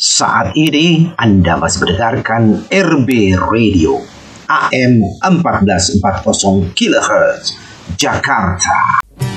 Saat ini Anda masih mendengarkan RB Radio AM 1440 kHz Jakarta.